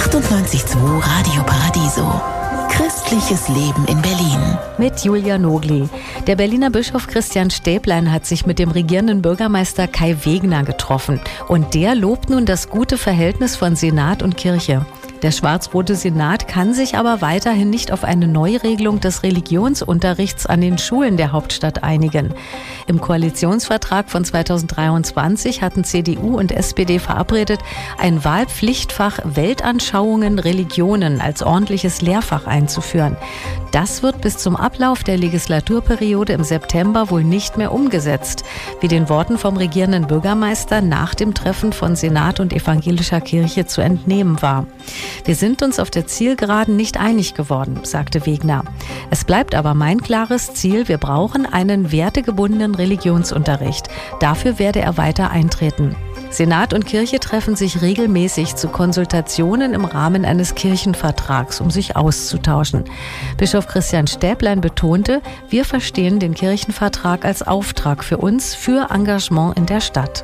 98.2 Radio Paradiso. Christliches Leben in Berlin. Mit Julia Nogli. Der Berliner Bischof Christian Stäblein hat sich mit dem regierenden Bürgermeister Kai Wegner getroffen. Und der lobt nun das gute Verhältnis von Senat und Kirche. Der schwarz-rote Senat kann sich aber weiterhin nicht auf eine Neuregelung des Religionsunterrichts an den Schulen der Hauptstadt einigen. Im Koalitionsvertrag von 2023 hatten CDU und SPD verabredet, ein Wahlpflichtfach Weltanschauungen, Religionen als ordentliches Lehrfach einzuführen. Das wird bis zum Ablauf der Legislaturperiode im September wohl nicht mehr umgesetzt, wie den Worten vom regierenden Bürgermeister nach dem Treffen von Senat und evangelischer Kirche zu entnehmen war. Wir sind uns auf der Zielgeraden nicht einig geworden, sagte Wegner. Es bleibt aber mein klares Ziel, wir brauchen einen wertegebundenen Religionsunterricht. Dafür werde er weiter eintreten. Senat und Kirche treffen sich regelmäßig zu Konsultationen im Rahmen eines Kirchenvertrags, um sich auszutauschen. Bischof Christian Stäblein betonte, wir verstehen den Kirchenvertrag als Auftrag für uns für Engagement in der Stadt.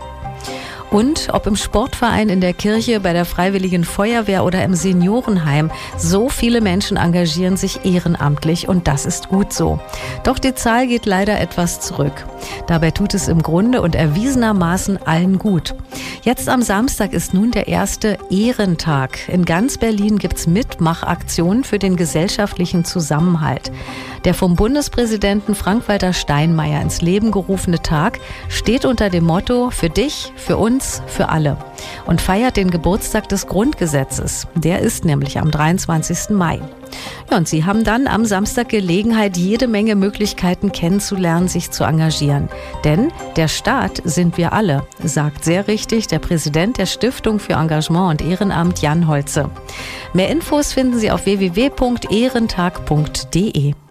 Und ob im Sportverein, in der Kirche, bei der Freiwilligen Feuerwehr oder im Seniorenheim, so viele Menschen engagieren sich ehrenamtlich und das ist gut so. Doch die Zahl geht leider etwas zurück. Dabei tut es im Grunde und erwiesenermaßen allen gut. Jetzt am Samstag ist nun der erste Ehrentag. In ganz Berlin gibt's Mitmachaktionen für den gesellschaftlichen Zusammenhalt. Der vom Bundespräsidenten Frank-Walter Steinmeier ins Leben gerufene Tag steht unter dem Motto für dich, für uns, für alle und feiert den Geburtstag des Grundgesetzes. Der ist nämlich am 23. Mai. Ja, und Sie haben dann am Samstag Gelegenheit, jede Menge Möglichkeiten kennenzulernen, sich zu engagieren. Denn der Staat sind wir alle, sagt sehr richtig der Präsident der Stiftung für Engagement und Ehrenamt, Jan Holze. Mehr Infos finden Sie auf www.ehrentag.de.